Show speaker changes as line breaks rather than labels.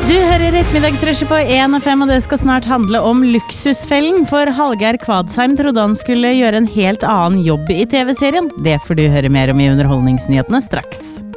Du hører Ettermiddagsrushet på 1FM, og det skal snart handle om Luksusfellen, for Hallgeir Kvadsheim trodde han skulle gjøre en helt annen jobb i TV-serien. Det får du høre mer om i Underholdningsnyhetene straks.